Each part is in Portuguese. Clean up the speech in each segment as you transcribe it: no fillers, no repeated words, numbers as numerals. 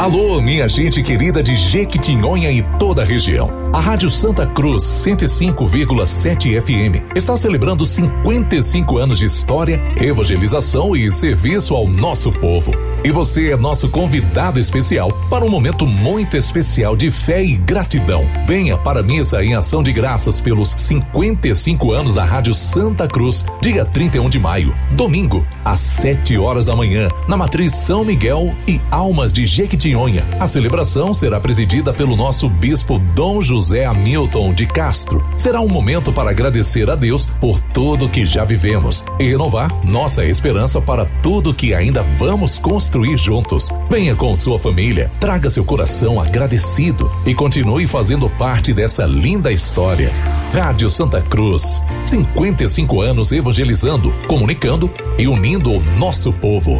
Alô, minha gente querida de Jequitinhonha e toda a região. A Rádio Santa Cruz 105,7 FM está celebrando 55 anos de história, evangelização e serviço ao nosso povo. E você é nosso convidado especial para um momento muito especial de fé e gratidão. Venha para a missa em ação de graças pelos 55 anos da Rádio Santa Cruz, dia 31 de maio, domingo, às 7 horas da manhã, na Matriz São Miguel e Almas de Jequitinhonha. A celebração será presidida pelo nosso bispo Dom José Hamilton de Castro. Será um momento para agradecer a Deus por tudo que já vivemos e renovar nossa esperança para tudo que ainda vamos construir juntos. Venha com sua família, traga seu coração agradecido e continue fazendo parte dessa linda história. Rádio Santa Cruz, 55 anos evangelizando, comunicando e unindo o nosso povo.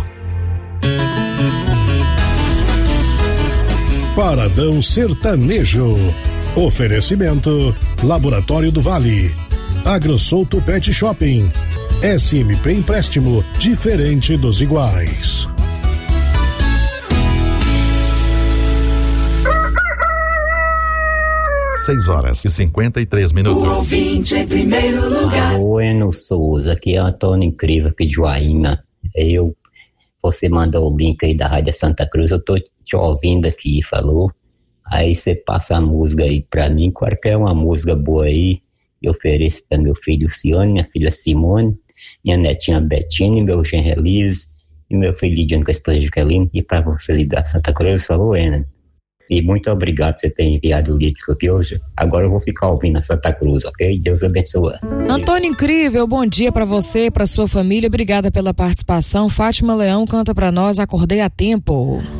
Paradão Sertanejo. Oferecimento Laboratório do Vale, AgroSouto Pet Shopping, SMP Empréstimo, diferente dos iguais. 6h53. O ouvinte em primeiro lugar. Alô, Eno Souza, aqui é Antônio Incrível, aqui de Joaína. Você mandou o link aí da Rádio Santa Cruz, eu tô te ouvindo aqui, falou? Aí você passa a música aí pra mim, qualquer uma música boa aí, eu ofereço pra meu filho Luciano, minha filha Simone, minha netinha Betina, meu genro Elise, e meu filho Lidiano com a esposa de Kelly, e pra vocês da Santa Cruz, falou, Eno? E muito obrigado por você ter enviado o lírico aqui hoje. Agora eu vou ficar ouvindo a Santa Cruz, ok? Deus abençoe. Antônio Incrível, bom dia pra você, pra sua família. Obrigada pela participação. Fátima Leão canta pra nós, Acordei a Tempo.